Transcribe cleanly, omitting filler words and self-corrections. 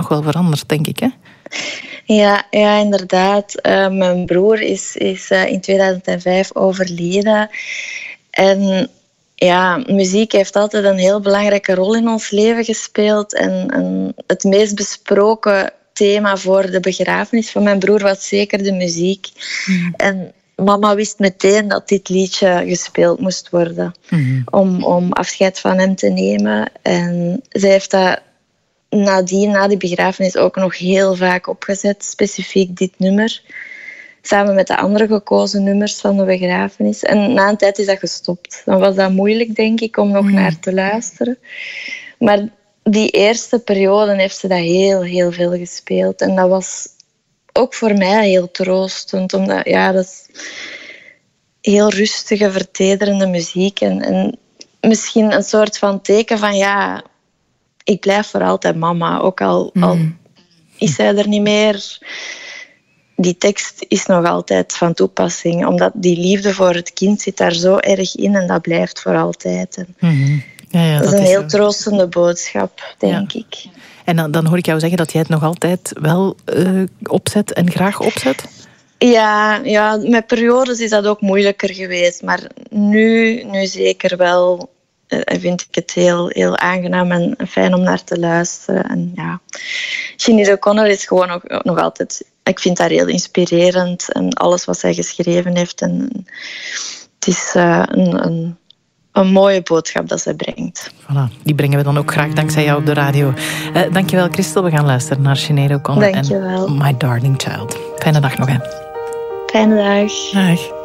nog wel veranderd, denk ik, hè? Ja, inderdaad. Mijn broer is in 2005 overleden. En ja, muziek heeft altijd een heel belangrijke rol in ons leven gespeeld. En het meest besproken thema voor de begrafenis van mijn broer was zeker de muziek. En mama wist meteen dat dit liedje gespeeld moest worden om afscheid van hem te nemen. En zij heeft dat na die begrafenis ook nog heel vaak opgezet, specifiek dit nummer. Samen met de andere gekozen nummers van de begrafenis. En na een tijd is dat gestopt. Dan was dat moeilijk, denk ik, om nog naar te luisteren. Maar die eerste periode heeft ze dat heel, heel veel gespeeld. En dat was ook voor mij heel troostend. Omdat, dat is heel rustige, vertederende muziek. En misschien een soort van teken van, ik blijf voor altijd mama. Ook al is zij er niet meer. Die tekst is nog altijd van toepassing. Omdat die liefde voor het kind zit daar zo erg in. En dat blijft voor altijd. Dat is een heel troostende boodschap, denk ik. En dan hoor ik jou zeggen dat jij het nog altijd wel opzet en graag opzet? Ja, met periodes is dat ook moeilijker geweest. Maar nu zeker wel vind ik het heel, heel aangenaam en fijn om naar te luisteren. En Sinéad O'Connor is gewoon nog altijd... Ik vind haar heel inspirerend en alles wat zij geschreven heeft. En het is een mooie boodschap dat zij brengt. Voilà, die brengen we dan ook graag dankzij jou op de radio. Dankjewel, Christel. We gaan luisteren naar Sinéad O'Connor en My Darling Child. Fijne dag nog, hè. Fijne dag. Dag.